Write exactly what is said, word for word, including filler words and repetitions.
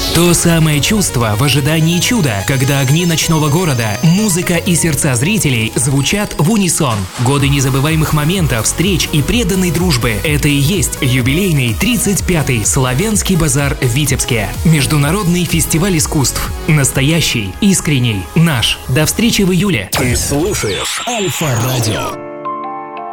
То самое чувство в ожидании чуда, когда огни ночного города, музыка и сердца зрителей звучат в унисон. Годы незабываемых моментов, встреч и преданной дружбы – это и есть юбилейный тридцать пятый Славянский базар в Витебске. Международный фестиваль искусств. Настоящий, искренний, наш. До встречи в июле. Ты слушаешь Альфа Радио.